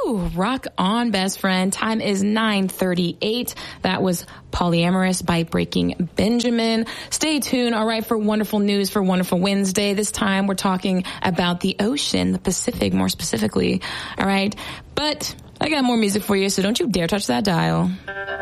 Rock on, best friend. Time is 9:38. That was Polyamorous by Breaking Benjamin. Stay tuned, all right, for wonderful news for Wonderful Wednesday. This time we're talking about the ocean, the Pacific more specifically, all right? But I got more music for you, so don't you dare touch that dial.